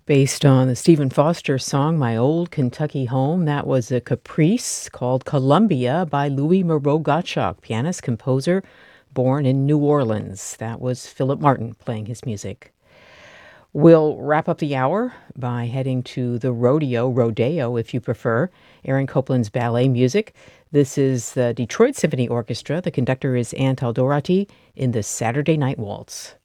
Based on the Stephen Foster song, My Old Kentucky Home, that was a caprice called Columbia by Louis Moreau Gottschalk, pianist, composer, born in New Orleans. That was Philip Martin playing his music. We'll wrap up the hour by heading to the rodeo if you prefer, Aaron Copland's ballet music. This is the Detroit Symphony Orchestra. The conductor is Anne Taldorati in the Saturday Night Waltz.